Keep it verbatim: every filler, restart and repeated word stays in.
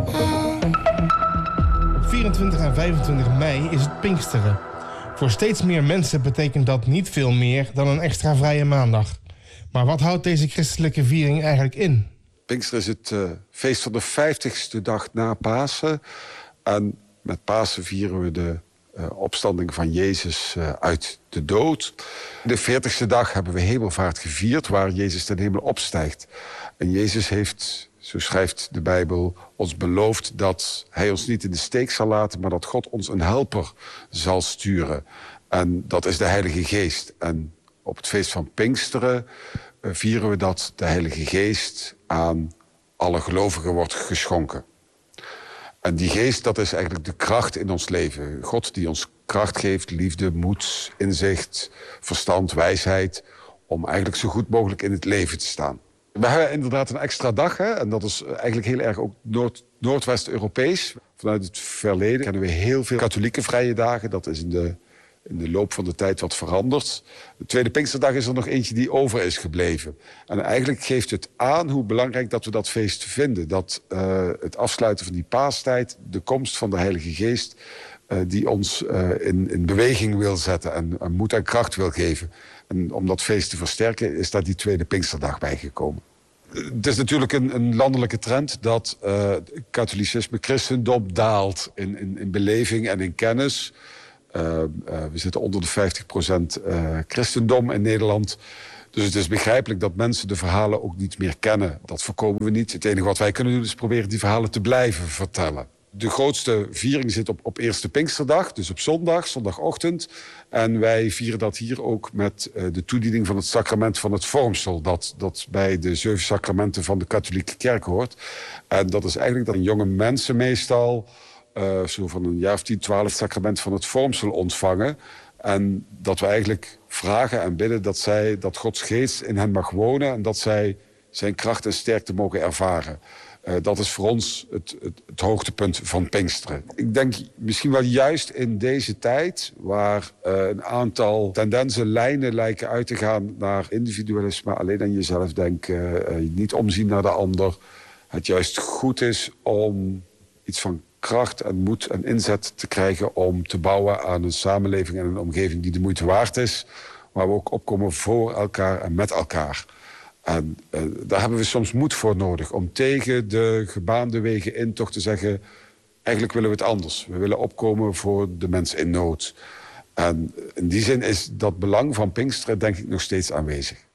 Op vierentwintig en vijfentwintig mei is het Pinksteren. Voor steeds meer mensen betekent dat niet veel meer dan een extra vrije maandag. Maar wat houdt deze christelijke viering eigenlijk in? Pinksteren is het uh, feest van de vijftigste dag na Pasen. En met Pasen vieren we de uh, opstanding van Jezus uh, uit de dood. De veertigste dag hebben we hemelvaart gevierd, waar Jezus ten hemel opstijgt. En Jezus heeft, zo schrijft de Bijbel, ons beloofd dat hij ons niet in de steek zal laten, maar dat God ons een helper zal sturen. En dat is de Heilige Geest. En op het feest van Pinksteren uh, vieren we dat de Heilige Geest aan alle gelovigen wordt geschonken. En die geest, dat is eigenlijk de kracht in ons leven. God die ons kracht geeft, liefde, moed, inzicht, verstand, wijsheid, om eigenlijk zo goed mogelijk in het leven te staan. We hebben inderdaad een extra dag, hè? En dat is eigenlijk heel erg ook Noord- Noordwest-Europees. Vanuit het verleden kennen we heel veel katholieke vrije dagen. Dat is in de, in de loop van de tijd wat veranderd. De tweede Pinksterdag is er nog eentje die over is gebleven. En eigenlijk geeft het aan hoe belangrijk dat we dat feest vinden. Dat uh, het afsluiten van die paastijd, de komst van de Heilige Geest, Uh, die ons uh, in, in beweging wil zetten en, en moed en kracht wil geven. En om dat feest te versterken is daar die tweede Pinksterdag bijgekomen. Het is natuurlijk een, een landelijke trend dat uh, katholicisme, christendom daalt in, in, in beleving en in kennis. Uh, uh, we zitten onder de vijftig procent uh, christendom in Nederland. Dus het is begrijpelijk dat mensen de verhalen ook niet meer kennen. Dat voorkomen we niet. Het enige wat wij kunnen doen is proberen die verhalen te blijven vertellen. De grootste viering zit op, op eerste Pinksterdag, dus op zondag, zondagochtend. En wij vieren dat hier ook met uh, de toediening van het sacrament van het vormsel. Dat, dat bij de zeven sacramenten van de katholieke kerk hoort. En dat is eigenlijk dat jonge mensen meestal uh, zo van een jaar of tien, twaalf het sacrament van het vormsel ontvangen. En dat we eigenlijk vragen en bidden dat, zij, dat Gods geest in hen mag wonen. En dat zij zijn kracht en sterkte mogen ervaren. Uh, dat is voor ons het, het, het hoogtepunt van Pinksteren. Ik denk misschien wel juist in deze tijd, waar uh, een aantal tendensen, lijnen lijken uit te gaan naar individualisme, alleen aan jezelf denken, uh, niet omzien naar de ander, het juist goed is om iets van kracht en moed en inzet te krijgen om te bouwen aan een samenleving en een omgeving die de moeite waard is, waar we ook opkomen voor elkaar en met elkaar. En uh, daar hebben we soms moed voor nodig om tegen de gebaande wegen in toch te zeggen, eigenlijk willen we het anders. We willen opkomen voor de mens in nood. En in die zin is dat belang van Pinksteren denk ik nog steeds aanwezig.